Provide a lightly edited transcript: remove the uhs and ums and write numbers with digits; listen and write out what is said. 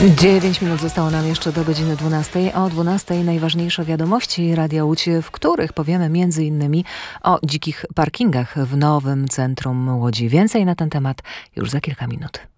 9 minut zostało nam jeszcze do godziny 12. O 12 najważniejsze wiadomości Radia Łódź, w których powiemy m.in. o dzikich parkingach w nowym centrum Łodzi. Więcej na ten temat już za kilka minut.